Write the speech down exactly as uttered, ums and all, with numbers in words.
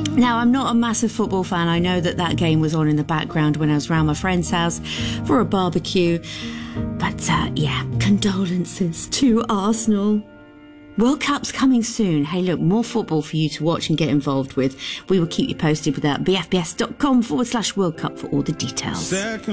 Now, I'm not a massive football fan. I know that that game was on in the background when I was round my friend's house for a barbecue. But, uh, yeah, condolences to Arsenal. World Cup's coming soon. Hey, look, more football for you to watch and get involved with. We will keep you posted with that. bfbs.com forward slash World Cup for all the details. Second.